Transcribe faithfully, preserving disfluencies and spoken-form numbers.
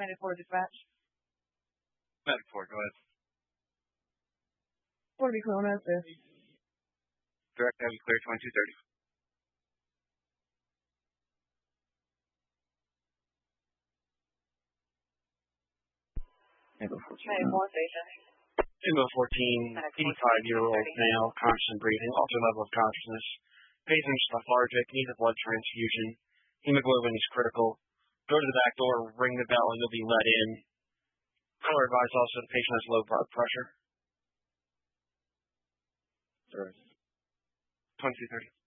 Medic four dispatch. Medic four, go ahead. four to be clear on assist. Direct have you clear twenty-two thirty. Medic four station. Tango fourteen, eighty-five-year-old male, conscious and breathing, altered level of consciousness. Patient is lethargic, needs a blood transfusion. Hemoglobin is critical. Go to the back door, ring the bell, and you'll be let in. Caller advised also the patient has low blood pressure. twenty-two thirty.